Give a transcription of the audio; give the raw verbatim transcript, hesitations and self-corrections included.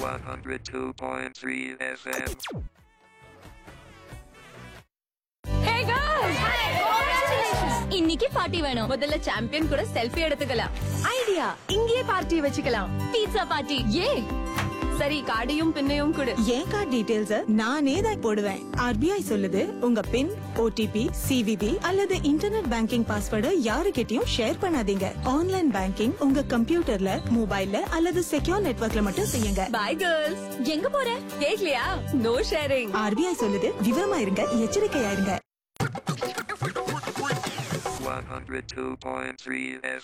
one hundred two point three F M. Hey girls! Hi! Congratulations! இன்னைக்கு party வேணும். முதல்ல champion கூட selfie எடுத்துக்கலாம். ஐடியா, இங்கேயே பார்ட்டி வச்சுக்கலாம். Pizza party. ஏ சரி, கார்டையும் பின்னையும் கொடு. என் கார்டு டீடைல்ஸ் நானே தான் போடுவேன். ஆர்பிஐ சொல்லுது, உங்க பின், ஓடிபி, சிவிவி அல்லது இன்டர்நெட் பேங்கிங் பாஸ்வேர்டு யாருக்கிட்டயும் ஷேர் பண்ணாதீங்க. ஆன்லைன் பேங்கிங் உங்க கம்ப்யூட்டர்ல, மொபைல்ல அல்லது செக்யூர் நெட்வொர்க்ல மட்டும் செய்யுங்க. By girls. எங்க போற? கேக்கலையா? No sharing. ஆர்பிஐ சொல்லுது, விவரமா இருங்க, எச்சரிக்கையா இருங்க. one hundred two point three F